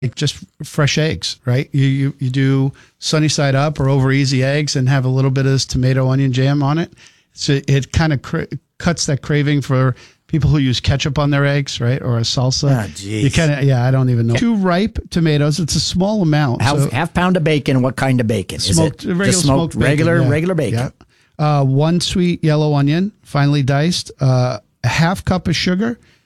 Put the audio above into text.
just fresh eggs, right? You do sunny side up or over easy eggs and have a little bit of this tomato onion jam on it. So it kind of cuts that craving for people who use ketchup on their eggs, right? Or a salsa. Oh, geez. You kind of, I don't even know. 2 ripe tomatoes. It's a small amount. Half pound of bacon. What kind of bacon? Smoked, Is it just smoked bacon, regular bacon? Yeah. 1 sweet yellow onion, finely diced. A half cup of sugar,